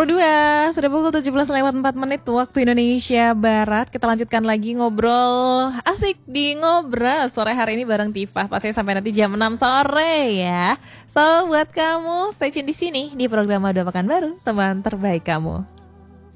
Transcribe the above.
sudah pukul 17:04 waktu Indonesia Barat. Kita lanjutkan lagi ngobrol asik di Ngobras sore hari ini bareng Tifah. Pasti sampai nanti jam 6 sore ya. So buat kamu stay tune di sini di program Madu Pekanbaru, teman terbaik kamu.